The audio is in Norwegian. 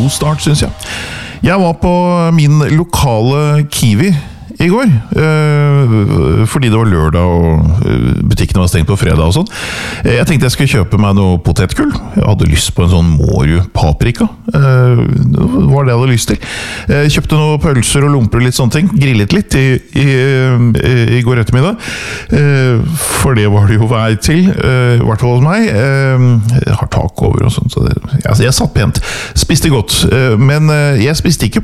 god start, synes jeg. Jeg var på min lokale Kiwi I går, fordi det var lørdag og butikkene var stengt på fredag og sånn. Jeg tenkte jeg skulle kjøpe meg noe potetgull. Jeg hadde lyst på en sånn Mårud paprika. Var det jeg hadde lyst til. Jeg kjøpte noen pølser og lomper og litt sånne ting. Grillet litt I går ettermiddag. For det var det jo vei til, I hvert fall hos meg. Jeg har tak over og sånt. Så jeg satt pent. Spiste godt. Men jeg spiste ikke